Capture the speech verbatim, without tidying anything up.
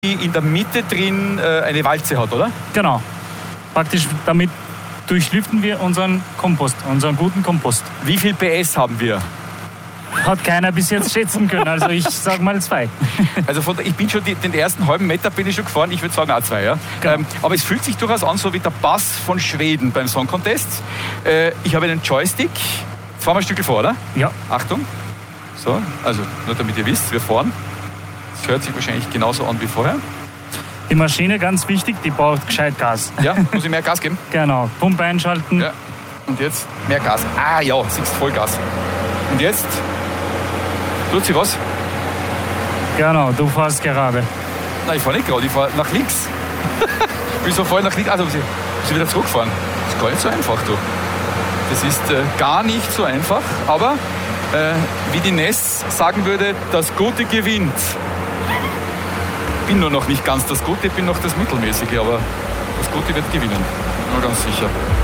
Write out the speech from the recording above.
die in der Mitte drin äh, eine Walze hat, oder? Genau. Praktisch damit durchlüften wir unseren Kompost, unseren guten Kompost. Wie viel P S haben wir? Hat keiner bis jetzt schätzen können, also ich sag mal zwei. Also von, ich bin schon die, den ersten halben Meter bin ich schon gefahren, ich würde sagen auch zwei. Ja? Genau. Ähm, aber es fühlt sich durchaus an, so wie der Bass von Schweden beim Song Contest. Äh, ich habe einen Joystick. Fahren wir ein Stück vor, oder? Ja. Achtung. So, also nur damit ihr wisst, wir fahren. Das hört sich wahrscheinlich genauso an wie vorher. Die Maschine, ganz wichtig, die braucht gescheit Gas. Ja, muss ich mehr Gas geben? Genau, Pumpe einschalten. Ja. Und jetzt mehr Gas. Ah ja, siehst Vollgas. Und jetzt tut sie was? Genau, du fährst gerade. Nein, ich fahre nicht gerade, ich fahre nach links. Wieso fahre ich nach links? Also, sie, sie wieder zurückfahren. Das ist gar nicht so einfach, du. Das ist äh, gar nicht so einfach, aber äh, wie die Ness sagen würde, das Gute gewinnt. Ich bin nur noch nicht ganz das Gute, ich bin noch das Mittelmäßige, aber das Gute wird gewinnen. Nur ganz sicher.